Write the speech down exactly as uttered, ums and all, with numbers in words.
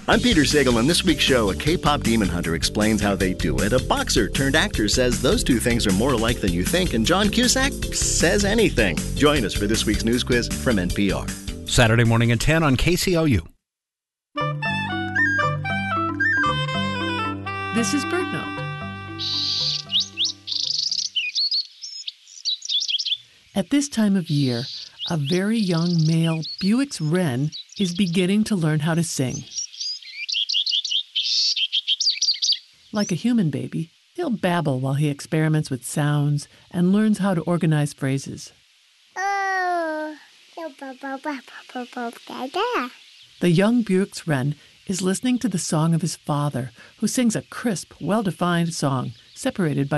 I'm Peter Sagal. On this week's show, a K-pop demon hunter explains how they do it. A boxer turned actor says those two things are more alike than you think. And John Cusack says anything. Join us for this week's news quiz from N P R. Saturday morning at ten on K C O U. This is BirdNote. At this time of year, a very young male Bewick's wren is beginning to learn how to sing. Like a human baby, he'll babble while he experiments with sounds and learns how to organize phrases. Oh. The young Bewick's wren is listening to the song of his father, who sings a crisp, well-defined song, separated by